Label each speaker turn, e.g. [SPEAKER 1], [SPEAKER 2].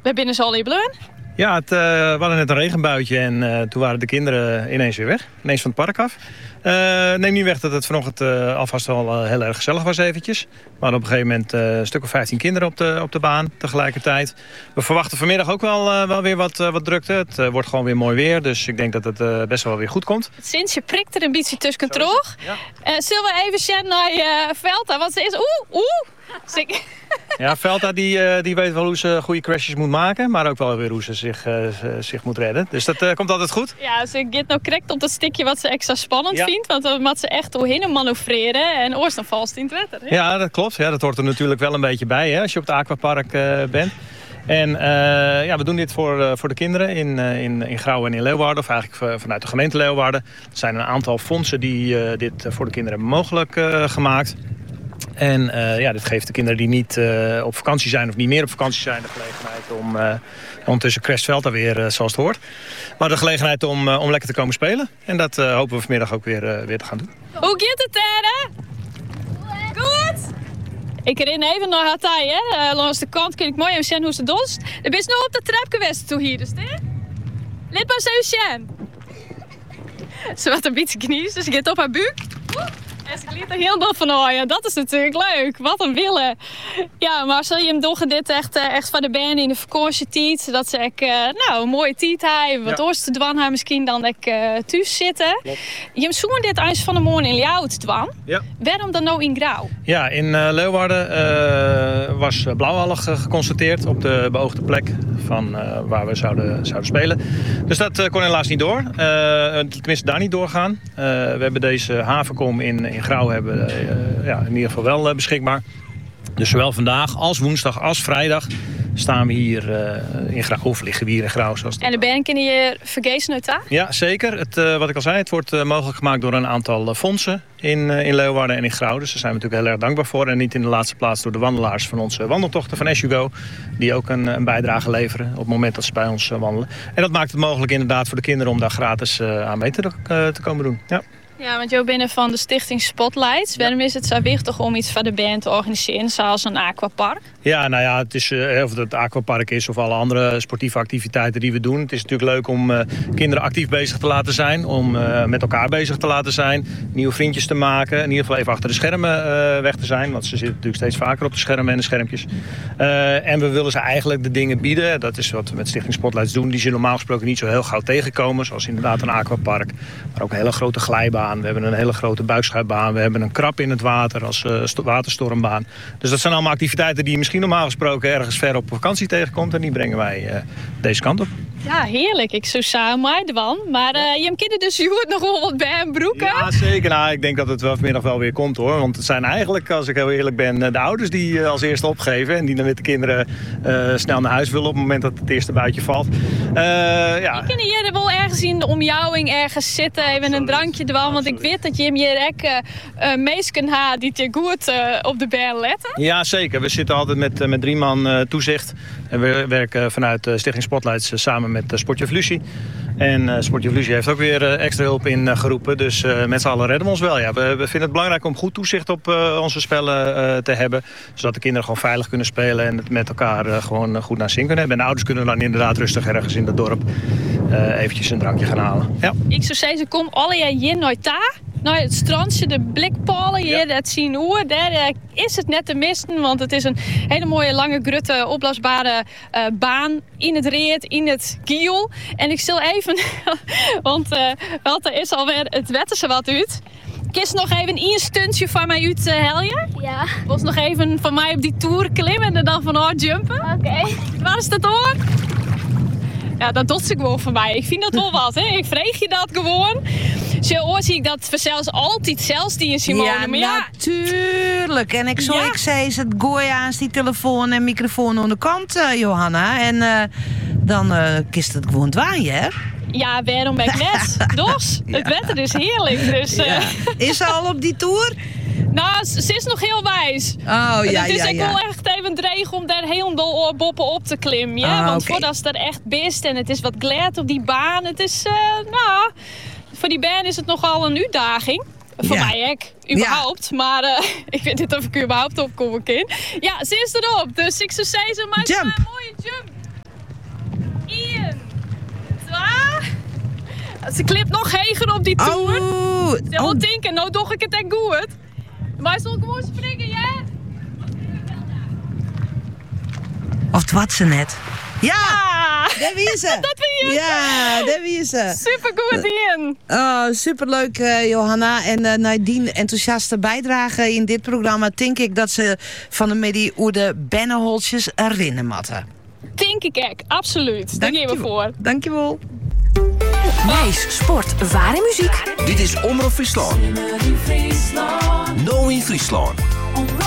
[SPEAKER 1] We binnen zo al in Bleun.
[SPEAKER 2] Ja, we hadden net een regenbuitje en toen waren de kinderen ineens weer weg. Ineens van het park af. Neem niet weg dat het vanochtend alvast wel heel erg gezellig was eventjes. We hadden op een gegeven moment een stuk of 15 kinderen op de baan tegelijkertijd. We verwachten vanmiddag ook wel weer wat drukte. Het wordt gewoon weer mooi weer, dus ik denk dat het best wel weer goed komt.
[SPEAKER 1] Het Sintje prikt er een beetje tussen terug. Ja. Zullen we even zien naar Velta? Want ze is
[SPEAKER 2] Ja, Velta die weet wel hoe ze goede crashes moet maken, maar ook wel weer hoe ze zich moet redden. Dus dat komt altijd goed.
[SPEAKER 1] Ja, ze gaat nou correct op dat stukje wat ze extra spannend vindt, want dan moet ze echt doorheen manoeuvreren en oors dan vast in het wetter. Hè?
[SPEAKER 2] Ja, dat klopt. Ja, dat hoort er natuurlijk wel een beetje bij, hè, als je op het aquapark bent. En we doen dit voor de kinderen in Grauw en in Leeuwarden, of eigenlijk vanuit de gemeente Leeuwarden. Er zijn een aantal fondsen die dit voor de kinderen hebben mogelijk gemaakt. En dit geeft de kinderen die niet op vakantie zijn of niet meer op vakantie zijn de gelegenheid om ondertussen crasht Velta weer zoals het hoort. Maar de gelegenheid om lekker te komen spelen. En dat hopen we vanmiddag ook weer te gaan doen.
[SPEAKER 1] Hoe gaat het, Tere? Goed? Ik ren even naar Hatay, hè. Langs de kant kun ik mooi even zien hoe ze doet. Er is nog op de trap geweest toe hier, dus hè? Let maar zo zien. Ze wordt een beetje knies, dus ze gaat op haar buik. En ze liet er heel veel van ooien. Dat is natuurlijk leuk. Wat een willen. Ja, maar zul je hem doen dit echt van de band in de vakantietijd. Zodat ze een mooie tijd hebben. Wat oors te dwan hebben misschien dan thuis zitten. Klopt. Je hebt zo'n dit eens van de morgen in Ljouw te dwan. Ja. Waarom dan nou in Grauw?
[SPEAKER 2] Ja, in Leeuwarden was blauwalg geconstateerd op de beoogde plek van waar we zouden spelen. Dus dat kon helaas niet door. Tenminste daar niet doorgaan. We hebben deze havenkom in Grauw hebben in ieder geval wel beschikbaar. Dus zowel vandaag als woensdag als vrijdag staan we hier in Grauw, of liggen we hier in Grauw.
[SPEAKER 1] En de band kunnen je vergezen uit daar?
[SPEAKER 2] Ja, zeker. Wat ik al zei, het wordt mogelijk gemaakt door een aantal fondsen in Leeuwarden en in Grauw. Dus daar zijn we natuurlijk heel erg dankbaar voor. En niet in de laatste plaats door de wandelaars van onze wandeltochten van As You Go, die ook een bijdrage leveren op het moment dat ze bij ons wandelen. En dat maakt het mogelijk inderdaad voor de kinderen om daar gratis aan mee te komen doen. Ja.
[SPEAKER 1] Ja, want jij bent van de stichting Spotlights. Waarom is het zo wichtig om iets voor de band te organiseren, zoals een aquapark?
[SPEAKER 2] Ja, nou ja, het is, of het aquapark is of alle andere sportieve activiteiten die we doen. Het is natuurlijk leuk om kinderen actief bezig te laten zijn, om met elkaar bezig te laten zijn, nieuwe vriendjes te maken, in ieder geval even achter de schermen weg te zijn, want ze zitten natuurlijk steeds vaker op de schermen en de schermpjes. En we willen ze eigenlijk de dingen bieden, dat is wat we met Stichting Spotlights doen, die ze normaal gesproken niet zo heel gauw tegenkomen, zoals inderdaad een aquapark, maar ook een hele grote glijbaan. We hebben een hele grote buikschuitbaan. We hebben een krab in het water als waterstormbaan. Dus dat zijn allemaal activiteiten die je misschien normaal gesproken ergens ver op vakantie tegenkomt. En die brengen wij deze kant op.
[SPEAKER 1] Ja, heerlijk. Ik zou samen Dwan. Maar je kent dus nog wel wat bij hem broeken.
[SPEAKER 2] Ja, zeker. Nou, ik denk dat het wel vanmiddag wel weer komt hoor. Want het zijn eigenlijk, als ik heel eerlijk ben, de ouders die als eerste opgeven. En die dan met de kinderen snel naar huis willen op het moment dat het eerste buitje valt.
[SPEAKER 1] Ik ken hier wel ergens in de omjouwing ergens zitten. Even een drankje Dwan. Want ik weet dat je hem hier meesken ha die je goed op de baan letten.
[SPEAKER 2] Ja, zeker. We zitten altijd met 3 man toezicht. En we werken vanuit Stichting Spotlights samen met Sportje Lucie. En Sportje Lucie heeft ook weer extra hulp ingeroepen. Dus met z'n allen redden we ons wel. Ja, we vinden het belangrijk om goed toezicht op onze spellen te hebben. Zodat de kinderen gewoon veilig kunnen spelen en het met elkaar gewoon goed naar zin kunnen hebben. En de ouders kunnen dan inderdaad rustig ergens in het dorp eventjes een drankje gaan halen. Ja.
[SPEAKER 1] Ik zou zeggen, kom alle jaar hier nooit daar. Nou, het strandje, de blikpalen hier, dat zien hoe. Daar is het net te missen, want het is een hele mooie lange, grutte, opblaasbare baan in het reet, in het kiel. En ik stel even, want er is alweer het wetter zo wat uit. Kist nog even een stuntje van mij uit, Helje?
[SPEAKER 3] Ja.
[SPEAKER 1] Was nog even van mij op die toer klimmen en dan van haar jumpen?
[SPEAKER 3] Oké.
[SPEAKER 1] Waar is dat hoor? Ja, dat doet ze gewoon voor mij. Ik vind dat wel wat, hè. Ik vreeg je dat gewoon. Zo zie ik dat zelfs altijd zelfs die in Simone.
[SPEAKER 4] Ja,
[SPEAKER 1] maar
[SPEAKER 4] natuurlijk. En ik zei ze het gooien aan die telefoon en microfoon aan de kant, Johanna. En dan kist het gewoon dwaaien, hè?
[SPEAKER 1] Ja, waarom ben ik net? Dus, het wetter is heerlijk. Dus,
[SPEAKER 4] Is ze al op die toer?
[SPEAKER 1] Nou, ze is nog heel wijs.
[SPEAKER 4] Oh, ja,
[SPEAKER 1] het is
[SPEAKER 4] ja,
[SPEAKER 1] wel echt even dreig om daar heel boppen op te klimmen. Ja? Want voordat ze er echt best en het is wat glad op die baan. Het is, voor die baan is het nogal een uitdaging. Voor mij ook, überhaupt. Ja. Maar ik weet niet of ik überhaupt opkom kan. Ja, ze is erop. Dus ik zou zeggen, ze maakt een mooie jump. Ze klimt nog heger op die toer. Ze wil
[SPEAKER 4] Oh.
[SPEAKER 1] denken, nou doe ik het echt goed. Maar hij zal gewoon springen, ja?
[SPEAKER 4] Of het wat ze net. Ja,
[SPEAKER 1] Ah,
[SPEAKER 4] daar wie ze.
[SPEAKER 1] dat wie je.
[SPEAKER 4] Ja, daar wie ze.
[SPEAKER 1] Supergoed in.
[SPEAKER 4] Oh, superleuk, Johanna. En na die enthousiaste bijdrage in dit programma denk ik dat ze van de middag hoe de Benneholtjes erin matten.
[SPEAKER 1] Denk ik echt, absoluut. Daar gaan we voor.
[SPEAKER 4] Dankjewel.
[SPEAKER 3] Wijs, sport, waar en muziek.
[SPEAKER 5] Dit is Omroep Friesland. Nou in Friesland.